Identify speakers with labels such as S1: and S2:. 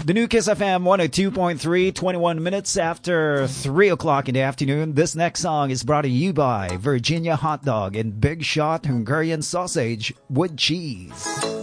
S1: The new Kiss FM 102.3, 21 minutes after 3 o'clock in the afternoon. This next song is brought to you by Virginia Hot Dog and Big Shot Hungarian Sausage with Cheese.